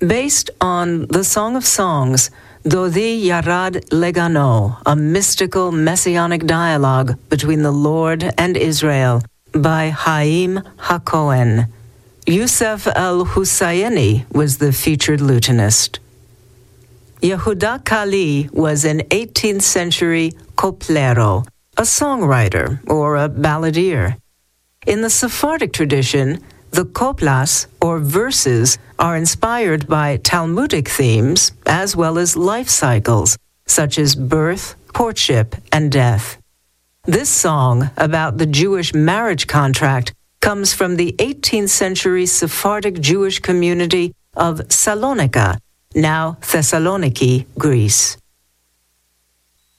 Based on the Song of Songs, Dodi Yarad Legano, a mystical messianic dialogue between the Lord and Israel, by Haim HaKohen. Yusef El-Husayni was the featured lutenist. Yehuda Kali was an 18th century coplero, a songwriter or a balladeer. In the Sephardic tradition, the koplas, or verses, are inspired by Talmudic themes as well as life cycles, such as birth, courtship, and death. This song about the Jewish marriage contract comes from the 18th century Sephardic Jewish community of Salonika, now Thessaloniki, Greece.